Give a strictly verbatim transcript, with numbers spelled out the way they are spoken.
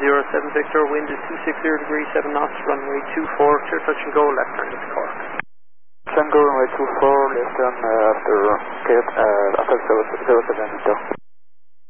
zero seven Victor, wind is two sixty degrees, seven knots, runway two four, clear touch and go, left turn into Cork. Tango runway two four, left turn uh, after, uh, after zero seven Victor.